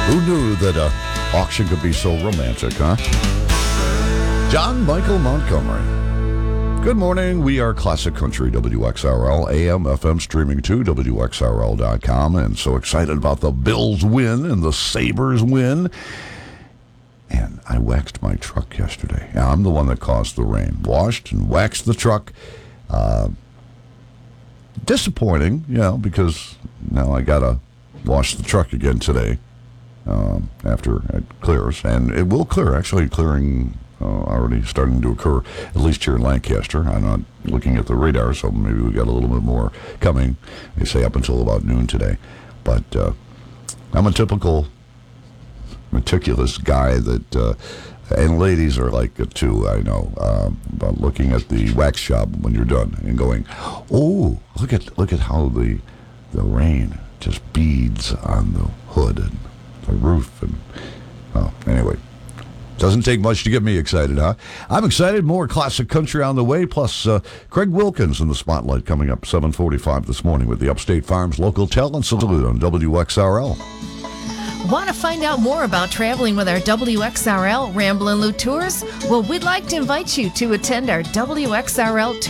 Who knew that auction could be so romantic, huh? John Michael Montgomery. Good morning. We are Classic Country, WXRL, AM, FM, streaming to WXRL.com, and so excited about the Bills win and the Sabres win. And I waxed my truck yesterday. I'm the one that caused the rain. Washed and waxed the truck. Disappointing, because now I got to wash the truck again today after it clears. And it will clear, actually clearing already starting to occur, at least here in Lancaster. I'm not looking at the radar, so maybe we got a little bit more coming. They say up until about noon today. But I'm a typical meticulous guy that, and ladies are like it too, I know, about looking at the wax job when you're done and going, oh, look at how the rain just beads on the hood and the roof. And anyway, doesn't take much to get me excited, huh? I'm excited. More Classic Country on the way, plus Craig Wilkins in the spotlight coming up 7:45 this morning with the Upstate Farms Local Talent Salute on WXRL. Want to find out more about traveling with our WXRL Ramblin' Lou Tours? Well, we'd like to invite you to attend our WXRL